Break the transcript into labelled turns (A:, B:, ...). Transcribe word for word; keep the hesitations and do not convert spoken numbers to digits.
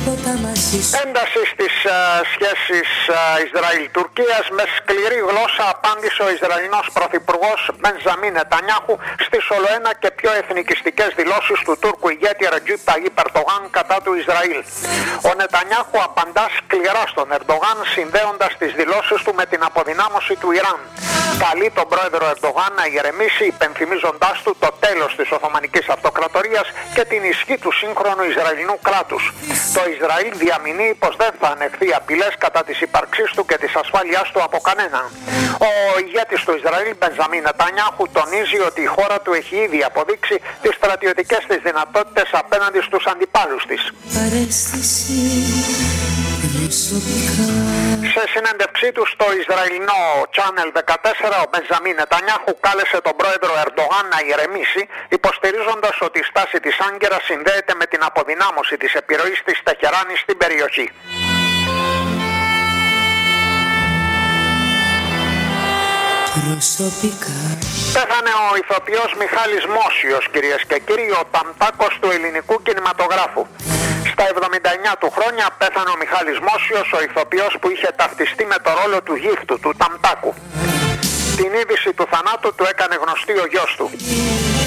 A: Ένταση στις uh, σχέσεις uh, Ισραήλ-Τουρκίας. Με σκληρή γλώσσα απάντησε ο Ισραηλινός Πρωθυπουργός Μπενζαμίν Νετανιάχου στις ολοένα και πιο εθνικιστικές δηλώσεις του Τούρκου ηγέτη Ρετζίπ Ταγίπ Ερντογάν κατά του Ισραήλ. Ο Νετανιάχου απαντά σκληρά στον Ερντογάν, συνδέοντας τις δηλώσεις του με την αποδυνάμωση του Ιράν. Καλεί τον πρόεδρο Ερντογάν να ηρεμήσει, υπενθυμίζοντάς του το τέλος της Οθωμανικής Αυτοκρατορίας και την ισχύ του σύγχρονου Ισραηλινού κράτους. Το Ισραήλ διαμηνύει πως δεν θα ανεχθεί απειλές κατά της ύπαρξής του και της ασφάλειάς του από κανέναν. Ο ηγέτης του Ισραήλ, Μπενζαμίν Νετανιάχου, τονίζει ότι η χώρα του έχει ήδη αποδείξει τις στρατιωτικές της δυνατότητες απέναντι στους αντιπάλους της. Σε συνέντευξή του στο Ισραηλινό Channel δεκατέσσερα, ο Μπενζαμίν Νετανιάχου κάλεσε τον πρόεδρο Ερντογάν να ηρεμήσει, υποστηρίζοντας ότι η στάση της Άγκερας συνδέεται με την αποδυνάμωση της επιρροής της Τεχεράνης στην περιοχή.
B: Προσωπικά.
A: Πέθανε ο ηθοποιός Μιχάλης Μόσιος, κυρίες και κύριοι, ο ταμτάκος του ελληνικού κινηματογράφου. Στα εβδομήντα εννιά του χρόνια πέθανε ο Μιχάλης Μόσιος, ο ηθοποιός που είχε ταυτιστεί με το ρόλο του γύφτου, του Ταμτάκου. Την είδηση του θανάτου του έκανε γνωστή ο γιος του.